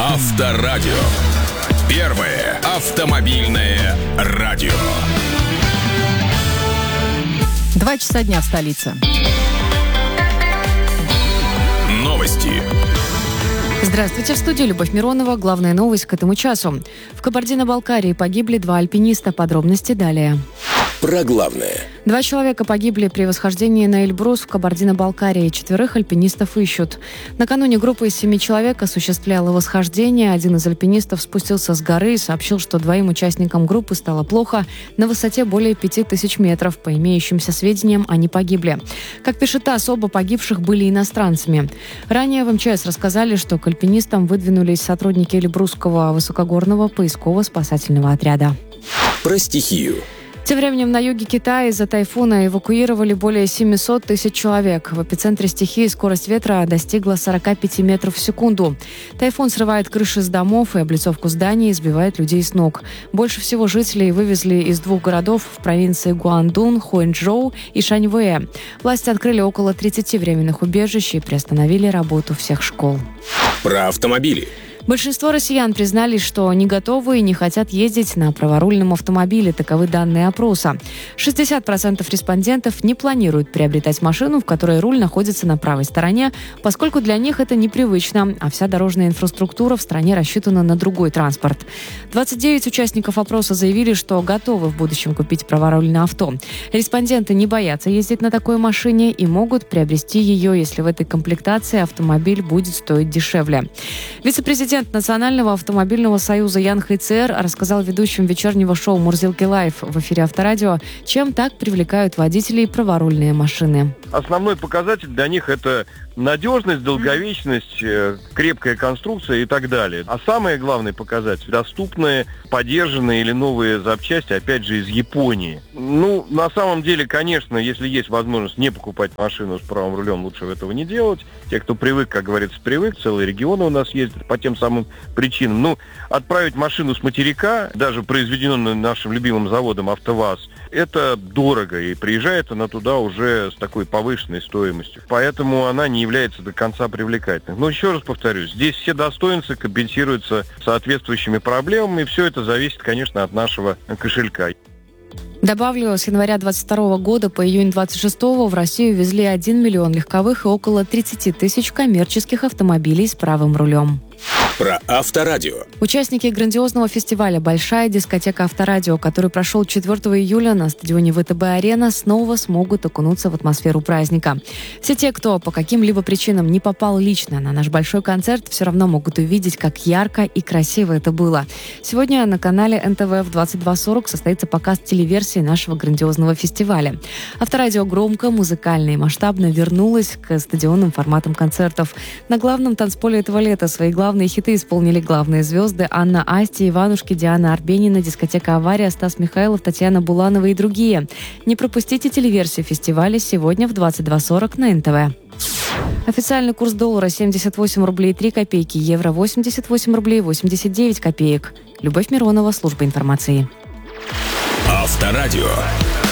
Авторадио. Первое автомобильное радио. 2 часа дня в столице. Новости. Здравствуйте, в студии Любовь Миронова. Главная новость к этому часу. В Кабардино-Балкарии погибли 2 альпиниста. Подробности далее. Про главное. 2 человека погибли при восхождении на Эльбрус в Кабардино-Балкарии. 4 альпинистов ищут. Накануне группа из 7 человек осуществляла восхождение. Один из альпинистов спустился с горы и сообщил, что 2 участникам группы стало плохо на высоте более 5000 метров. По имеющимся сведениям, они погибли. Как пишет ТАСС, оба погибших были иностранцами. Ранее в МЧС рассказали, что к альпинистам выдвинулись сотрудники Эльбрусского высокогорного поисково-спасательного отряда. Про стихию. Тем временем на юге Китая из-за тайфуна эвакуировали более 700 тысяч человек. В эпицентре стихии скорость ветра достигла 45 метров в секунду. Тайфун срывает крыши с домов и облицовку зданий, сбивает людей с ног. Больше всего жителей вывезли из 2 городов в провинции Гуандун, Хуэнчжоу и Шаньвэе. Власти открыли около 30 временных убежищ и приостановили работу всех школ. Про автомобили. Большинство россиян признались, что не готовы и не хотят ездить на праворульном автомобиле. Таковы данные опроса. 60% респондентов не планируют приобретать машину, в которой руль находится на правой стороне, поскольку для них это непривычно, а вся дорожная инфраструктура в стране рассчитана на другой транспорт. 29 участников опроса заявили, что готовы в будущем купить праворульное авто. Респонденты не боятся ездить на такой машине и могут приобрести ее, если в этой комплектации автомобиль будет стоить дешевле. Вице-президент Национального автомобильного союза Ян Хайцер рассказал ведущим вечернего шоу «Мурзилки Лайв» в эфире Авторадио, чем так привлекают водителей праворульные машины. Основной показатель для них – это надежность, долговечность, крепкая конструкция и так далее. А самый главный показатель – доступные, подержанные или новые запчасти, опять же, из Японии. На самом деле, конечно, если есть возможность не покупать машину с правым рулем, лучше этого не делать. Те, кто привык, как говорится, привык, целые регионы у нас ездят по тем самым причинам. Отправить машину с материка, даже произведенную нашим любимым заводом «АвтоВАЗ», это дорого, и приезжает она туда уже с такой повышенной стоимостью. Поэтому она не является до конца привлекательной. Но еще раз повторюсь, здесь все достоинства компенсируются соответствующими проблемами, и все это зависит, конечно, от нашего кошелька. Добавлю, с января 2022 года по июнь 2026 в Россию везли 1 миллион легковых и около 30 тысяч коммерческих автомобилей с правым рулем. Про Авторадио. Участники грандиозного фестиваля «Большая дискотека Авторадио», который прошел 4 июля на стадионе ВТБ-арена, снова смогут окунуться в атмосферу праздника. Все те, кто по каким-либо причинам не попал лично на наш большой концерт, все равно могут увидеть, как ярко и красиво это было. Сегодня на канале НТВ в 22:40 состоится показ телеверсии нашего грандиозного фестиваля. Авторадио громко, музыкально и масштабно вернулось к стадионным форматам концертов. На главном танцполе этого лета свои главные хиты исполнили главные звезды Анна Асти, Иванушки, Диана Арбенина, дискотека «Авария», Стас Михайлов, Татьяна Буланова и другие. Не пропустите телеверсию фестиваля сегодня в 22:40 на НТВ. Официальный курс доллара 78 рублей 3 копейки, евро 88 рублей 89 копеек. Любовь Миронова, служба информации. Авторадио.